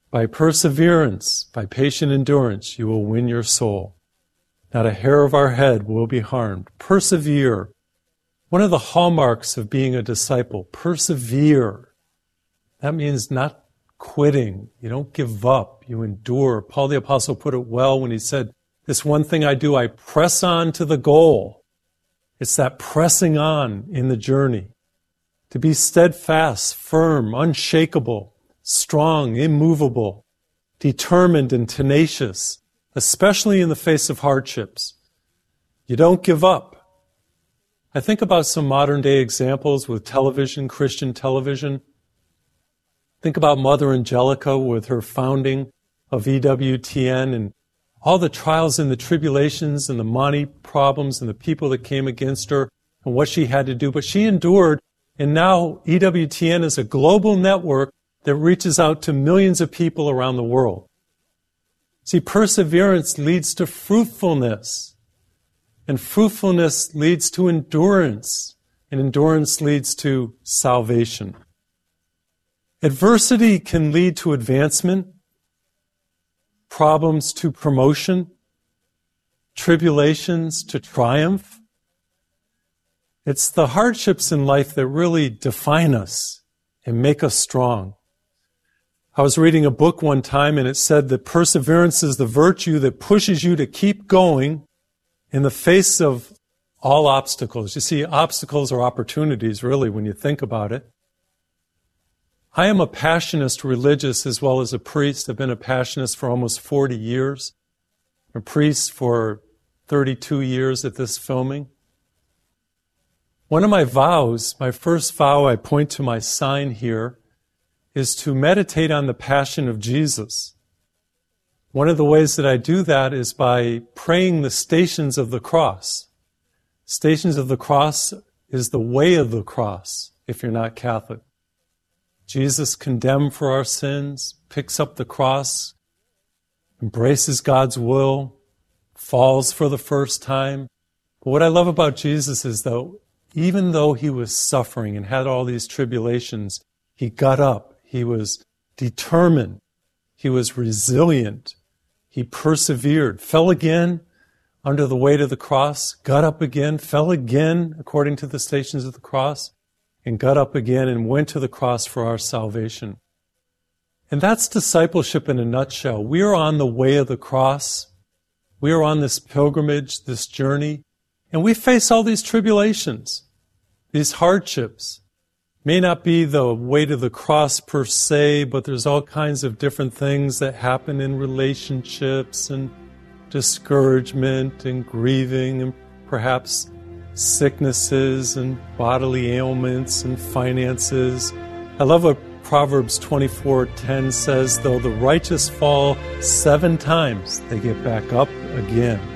By perseverance, by patient endurance, you will win your soul. Not a hair of our head will be harmed. Persevere. One of the hallmarks of being a disciple, persevere. That means not quitting. You don't give up. You endure. Paul the Apostle put it well when he said, this one thing I do, I press on to the goal. It's that pressing on in the journey. To be steadfast, firm, unshakable, strong, immovable, determined and tenacious, especially in the face of hardships. You don't give up. I think about some modern day examples with television, Christian television. Think about Mother Angelica with her founding of EWTN and all the trials and the tribulations and the money problems and the people that came against her and what she had to do. But she endured, and now EWTN is a global network that reaches out to millions of people around the world. See, perseverance leads to fruitfulness, and fruitfulness leads to endurance, and endurance leads to salvation. Adversity can lead to advancement, problems to promotion, tribulations to triumph. It's the hardships in life that really define us and make us strong. I was reading a book one time and it said that perseverance is the virtue that pushes you to keep going in the face of all obstacles. You see, obstacles are opportunities, really, when you think about it. I am a Passionist religious as well as a priest. I've been a Passionist for almost 40 years, a priest for 32 years at this filming. One of my vows, my first vow, I point to my sign here, is to meditate on the passion of Jesus. One of the ways that I do that is by praying the Stations of the Cross. Stations of the Cross is the way of the cross, if you're not Catholic. Jesus condemned for our sins, picks up the cross, embraces God's will, falls for the first time. But what I love about Jesus is, though, even though he was suffering and had all these tribulations, he got up. He was determined. He was resilient. He persevered, fell again under the weight of the cross, got up again, fell again according to the Stations of the Cross, and got up again and went to the cross for our salvation. And that's discipleship in a nutshell. We are on the way of the cross. We are on this pilgrimage, this journey, and we face all these tribulations, these hardships. May not be the weight of the cross per se, but there's all kinds of different things that happen in relationships and discouragement and grieving and perhaps sicknesses and bodily ailments and finances. I love what Proverbs 24:10 says, though the righteous fall 7 times, they get back up again.